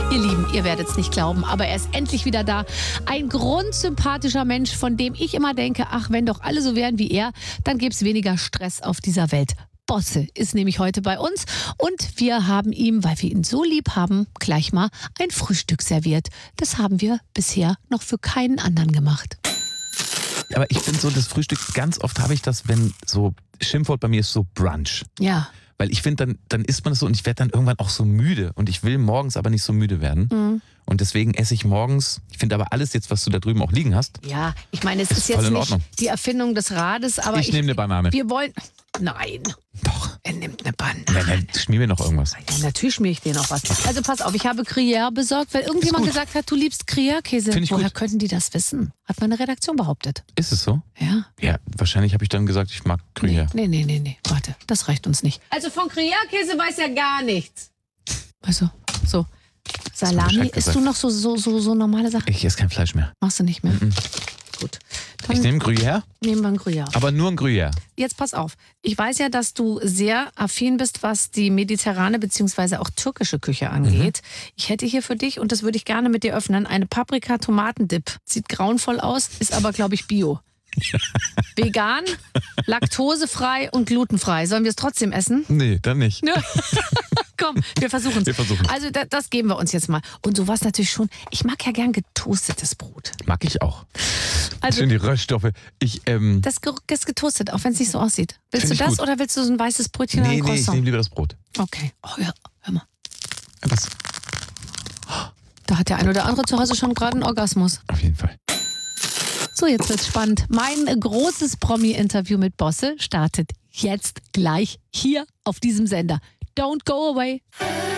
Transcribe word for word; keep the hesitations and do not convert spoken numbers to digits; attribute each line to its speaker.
Speaker 1: Ihr Lieben, ihr werdet es nicht glauben, aber er ist endlich wieder da. Ein grundsympathischer Mensch, von dem ich immer denke, ach, wenn doch alle so wären wie er, dann gäbe es weniger Stress auf dieser Welt. Bosse ist nämlich heute bei uns und wir haben ihm, weil wir ihn so lieb haben, gleich mal ein Frühstück serviert. Das haben wir bisher noch für keinen anderen gemacht.
Speaker 2: Aber ich finde so, das Frühstück, ganz oft habe ich das, wenn so, Schimpfwort bei mir ist so Brunch.
Speaker 1: Ja.
Speaker 2: Weil ich finde, dann, dann isst man das so und ich werde dann irgendwann auch so müde. Und ich will morgens aber nicht so müde werden. Mhm. Und deswegen esse ich morgens, ich finde aber alles jetzt, was du da drüben auch liegen hast.
Speaker 1: Ja, ich meine, es
Speaker 2: ist,
Speaker 1: ist jetzt nicht die Erfindung des Rades, aber
Speaker 2: ich, ich nehme eine Banane.
Speaker 1: Wir wollen, nein.
Speaker 2: Doch.
Speaker 1: Er nimmt eine Banane.
Speaker 2: Ja, dann schmier mir noch irgendwas.
Speaker 1: Ja, natürlich schmier ich dir noch was. Also pass auf, ich habe Gruyère besorgt, weil irgendjemand gesagt hat, du liebst Gruyère-Käse. Woher gut. könnten die das wissen? Hat meine Redaktion behauptet.
Speaker 2: Ist es so?
Speaker 1: Ja.
Speaker 2: Ja, wahrscheinlich habe ich dann gesagt, ich mag Gruyère.
Speaker 1: Nee, nee, nee, nee, warte, das reicht uns nicht. Also von Gruyère-Käse weiß er gar nichts. Also, so. Salami, isst du noch so, so, so, so normale Sachen?
Speaker 2: Ich esse kein Fleisch mehr.
Speaker 1: Machst du nicht mehr?
Speaker 2: Mhm.
Speaker 1: Gut.
Speaker 2: Dann ich nehme Gruyère?
Speaker 1: Nehmen wir ein Gruyère.
Speaker 2: Aber nur ein Gruyère.
Speaker 1: Jetzt pass auf. Ich weiß ja, dass du sehr affin bist, was die mediterrane bzw. auch türkische Küche angeht. Mhm. Ich hätte hier für dich, und das würde ich gerne mit dir öffnen, eine Paprika-Tomatendip. Sieht grauenvoll aus, ist aber, glaube ich, bio. Vegan, laktosefrei und glutenfrei. Sollen wir es trotzdem essen?
Speaker 2: Nee, dann nicht.
Speaker 1: Komm, wir versuchen es.
Speaker 2: Wir versuchen.
Speaker 1: Also das, das geben wir uns jetzt mal. Und sowas natürlich schon. Ich mag ja gern getoastetes Brot.
Speaker 2: Mag ich auch.
Speaker 1: Also,
Speaker 2: schön die Röststoffe. Ich, ähm,
Speaker 1: das ist getoastet, auch wenn es nicht so aussieht. Willst du das
Speaker 2: gut.
Speaker 1: oder willst du so ein weißes Brötchen
Speaker 2: nee,
Speaker 1: oder ein
Speaker 2: Croissant? Nee, ich nehme lieber das Brot.
Speaker 1: Okay. Oh ja, hör mal.
Speaker 2: Was?
Speaker 1: Da hat der ein oder andere zu Hause schon gerade einen Orgasmus.
Speaker 2: Auf jeden Fall.
Speaker 1: So, jetzt wird's spannend. Mein großes Promi-Interview mit Bosse startet jetzt gleich hier auf diesem Sender. Don't go away.